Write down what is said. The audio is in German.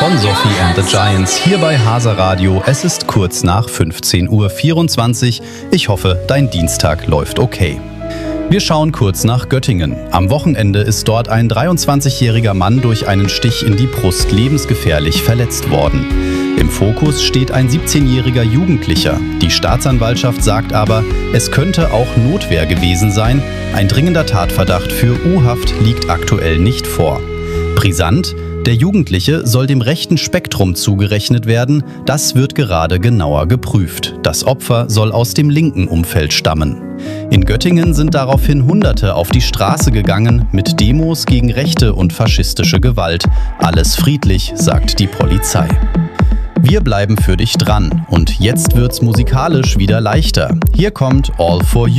von Sophie and the Giants hier bei Hase Radio. Es ist kurz nach 15:24 Uhr. Ich hoffe, dein Dienstag läuft okay. Wir schauen kurz nach Göttingen. Am Wochenende ist dort ein 23-jähriger Mann durch einen Stich in die Brust lebensgefährlich verletzt worden. Im Fokus steht ein 17-jähriger Jugendlicher. Die Staatsanwaltschaft sagt aber, es könnte auch Notwehr gewesen sein. Ein dringender Tatverdacht für U-Haft liegt aktuell nicht vor. Brisant: Der Jugendliche soll dem rechten Spektrum zugerechnet werden. Das wird gerade genauer geprüft. Das Opfer soll aus dem linken Umfeld stammen. In Göttingen sind daraufhin Hunderte auf die Straße gegangen mit Demos gegen rechte und faschistische Gewalt. Alles friedlich, sagt die Polizei. Wir bleiben für dich dran und jetzt wird's musikalisch wieder leichter. Hier kommt All For You.